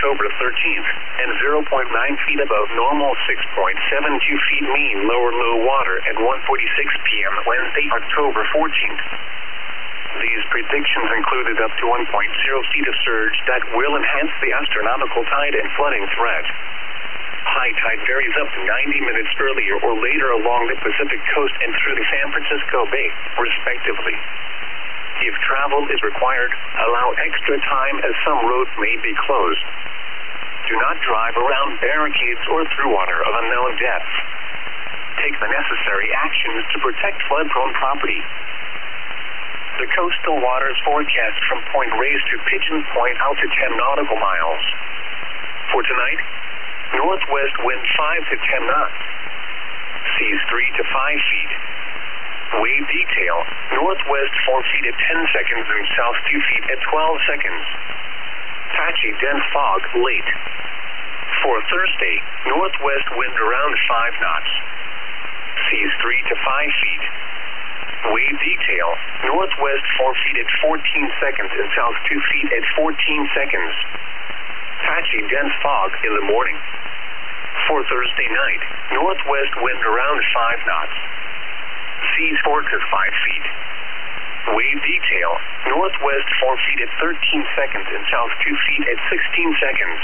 October 13th, and 0.9 feet above normal, 6.72 feet mean lower low water at 1:46 p.m. Wednesday, October 14th. These predictions included up to 1.0 feet of surge that will enhance the astronomical tide and flooding threat. High tide varies up to 90 minutes earlier or later along the Pacific coast and through the San Francisco Bay, respectively. If travel is required, allow extra time as some roads may be closed. Do not drive around barricades or through water of unknown depth. Take the necessary actions to protect flood-prone property. The coastal waters forecast from Point Reyes to Pigeon Point out to 10 nautical miles. For tonight, northwest wind 5 to 10 knots. Seas 3 to 5 feet. Wave detail, northwest 4 feet at 10 seconds and south 2 feet at 12 seconds. Patchy dense fog late. For Thursday, northwest wind around 5 knots. Seas 3 to 5 feet. Wave detail, northwest 4 feet at 14 seconds and south 2 feet at 14 seconds. Patchy dense fog in the morning. For Thursday night, northwest wind around 5 knots. Seas 4 to 5 feet. Wave detail, northwest 4 feet at 13 seconds and south 2 feet at 16 seconds.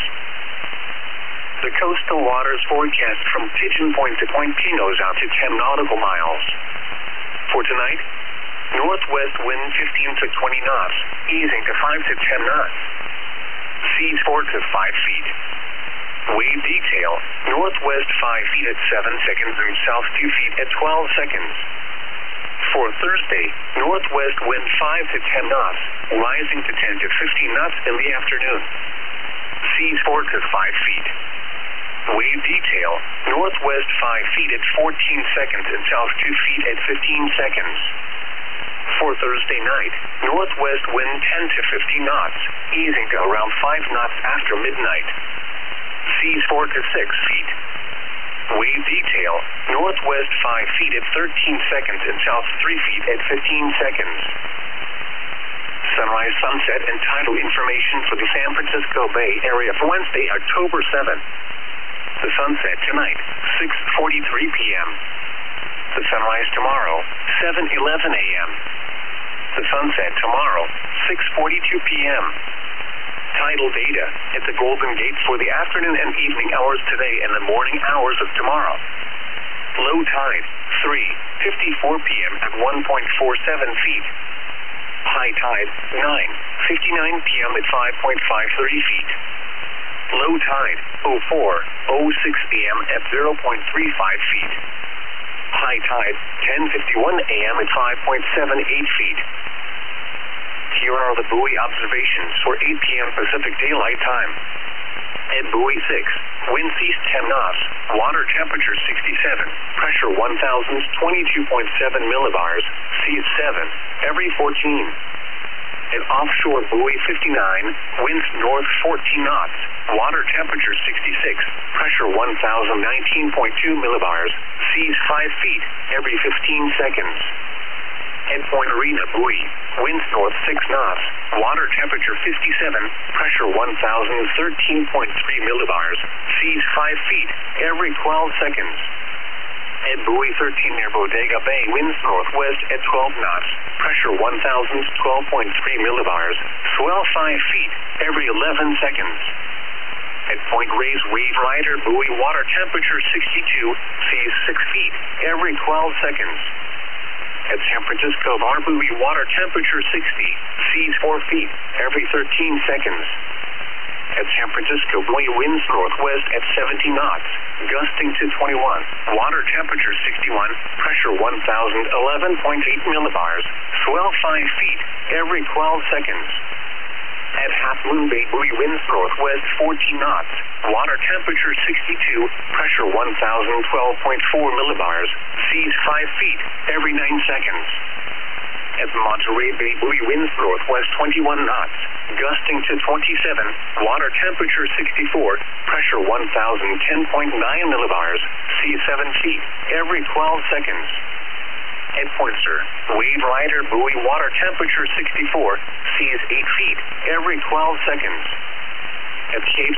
The coastal waters forecast from Pigeon Point to Point Pinos out to 10 nautical miles. For tonight, northwest wind 15 to 20 knots, easing to 5 to 10 knots. Seas 4 to 5 feet. Wave detail, northwest 5 feet at 7 seconds and south 2 feet at 12 seconds. For Thursday, northwest wind 5 to 10 knots, rising to 10 to 15 knots in the afternoon. Seas 4 to 5 feet. Wave detail, northwest 5 feet at 14 seconds and south 2 feet at 15 seconds. For Thursday night, northwest wind 10 to 15 knots, easing to around 5 knots after midnight. Seas 4 to 6 feet. Wave detail, northwest 5 feet at 13 seconds and south 3 feet at 15 seconds. Sunrise, sunset, and tidal information for the San Francisco Bay Area for Wednesday, October 7th. The sunset tonight, 6:43 p.m. The sunrise tomorrow, 7:11 a.m. The sunset tomorrow, 6:42 p.m. Tidal data at the Golden Gate for the afternoon and evening hours today and the morning hours of tomorrow. Low tide, 3:54 p.m. at 1.47 feet. High tide, 9:59 p.m. at 5.53 feet. Low tide, 04:06 p.m. at 0.35 feet. High tide, 10:51 a.m. at 5.78 feet. Here are the buoy observations for 8 p.m. Pacific Daylight Time. At buoy 6, wind ceased 10 knots, water temperature 67, pressure 1,022.7 millibars, seas 7, every 14. At offshore buoy 59, winds north 14 knots, water temperature 66, pressure 1,019.2 millibars, seas 5 feet, every 15 seconds. At Point Arena buoy, winds north 6 knots, water temperature 57, pressure 1,013.3 millibars, seas 5 feet, every 12 seconds. At buoy 13 near Bodega Bay, winds northwest at 12 knots, pressure 1,012.3 millibars, swell 5 feet, every 11 seconds. At Point Reyes Wave Rider buoy, water temperature 62, seas 6 feet, every 12 seconds. At San Francisco Bar buoy, water temperature 60, seas 4 feet, every 13 seconds. At San Francisco buoy, winds northwest at 70 knots, gusting to 21, water temperature 61, pressure 1,011.8 millibars, swell 5 feet, every 12 seconds. At Half Moon Bay buoy, winds northwest 14 knots, water temperature 62, pressure 1,012.4 millibars, seas 5 feet, every 9 seconds. At Monterey Bay buoy, winds northwest 21 knots, gusting to 27, water temperature 64, pressure 1,010.9 millibars, seas 7 feet, every 12 seconds. At Pointer, Wave Rider buoy, water temperature 64, seas 8 feet, every 12 seconds. At Cape